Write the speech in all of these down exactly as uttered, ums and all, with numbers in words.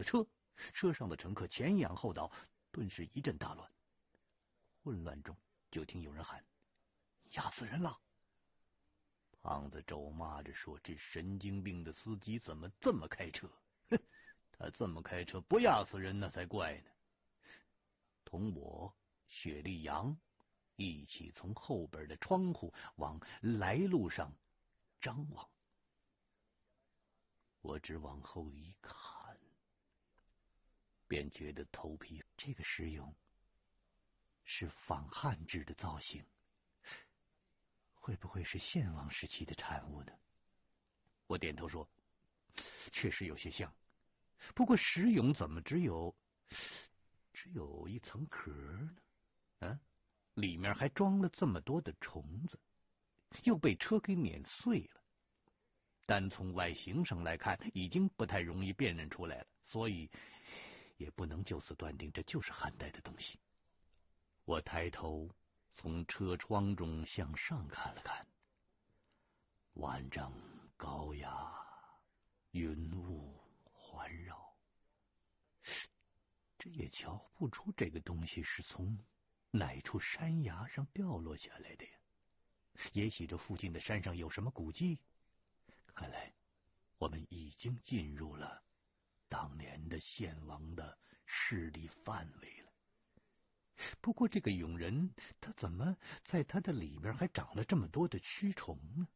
车，车上的乘客前仰后倒，顿时一阵大乱。混乱中，就听有人喊：“压死人了！”胖子咒骂着说：“这神经病的司机怎么这么开车？哼，他这么开车不压死人那才怪呢！”同我、雪莉杨一起从后边的窗户往来路上张望。我只往后一看，便觉得头皮。这个石俑是仿汉制的造型，会不会是献王时期的产物呢？我点头说：“确实有些像，不过石俑怎么只有只有一层壳呢？啊，里面还装了这么多的虫子，又被车给碾碎了。单从外形上来看，已经不太容易辨认出来了，所以也不能就此断定这就是汉代的东西。”我抬头从车窗中向上看了看，万丈高崖，云雾环绕，这也瞧不出这个东西是从哪处山崖上掉落下来的呀。也许这附近的山上有什么古迹。看来我们已经进入了当年的献王的势力范围了。不过这个俑人，他怎么在他的里面还长了这么多的蛆虫呢？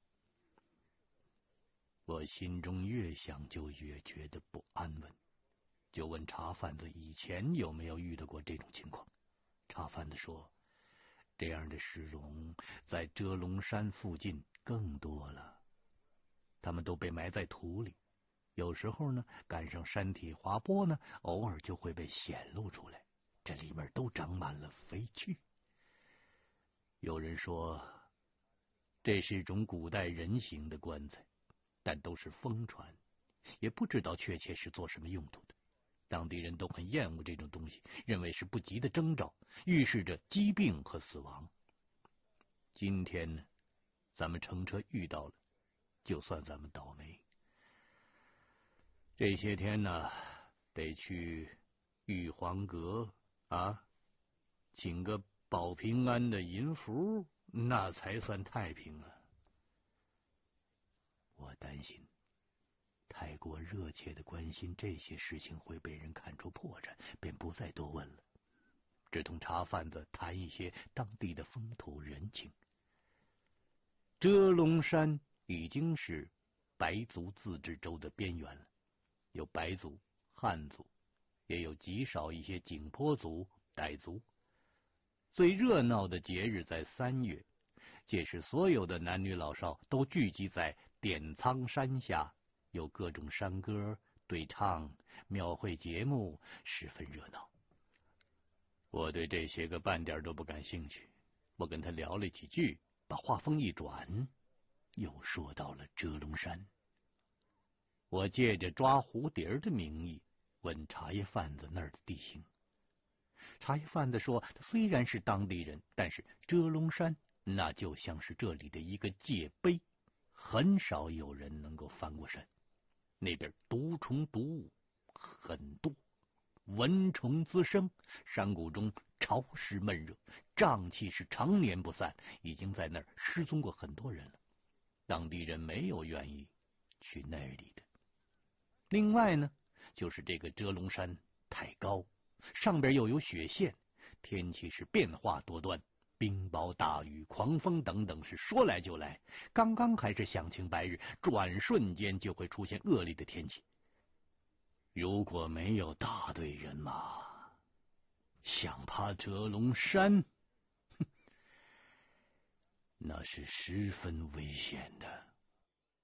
我心中越想就越觉得不安稳，就问茶贩子以前有没有遇到过这种情况。茶贩子说，这样的石俑在遮龙山附近更多了，他们都被埋在土里，有时候呢赶上山体滑坡呢，偶尔就会被显露出来，这里面都长满了肥蛆。有人说这是一种古代人形的棺材，但都是疯传，也不知道确切是做什么用途的。当地人都很厌恶这种东西，认为是不吉的征兆，预示着疾病和死亡。今天呢，咱们乘车遇到了，就算咱们倒霉。这些天呢，得去玉皇阁啊，请个保平安的银符，那才算太平啊。我担心太过热切的关心这些事情会被人看出破绽，便不再多问了，只同茶贩子谈一些当地的风土人情。遮龙山已经是白族自治州的边缘了，有白族、汉族，也有极少一些景颇族、傣族。最热闹的节日在三月，届时所有的男女老少都聚集在点苍山下，有各种山歌、对唱、庙会节目，十分热闹。我对这些个半点都不感兴趣，我跟他聊了几句，把话锋一转，又说到了遮龙山。我借着抓蝴蝶的名义问茶叶贩子那儿的地形。茶叶贩子说，他虽然是当地人，但是遮龙山那就像是这里的一个界碑，很少有人能够翻过山。那边毒虫毒物很多，蚊虫滋生，山谷中潮湿闷热，瘴气是常年不散，已经在那儿失踪过很多人了。当地人没有愿意去那里的。另外呢，就是这个遮龙山太高，上边又有雪线，天气是变化多端，冰雹、大雨、狂风等等是说来就来，刚刚还是响晴白日，转瞬间就会出现恶劣的天气。如果没有大队人马，想爬遮龙山，那是十分危险的。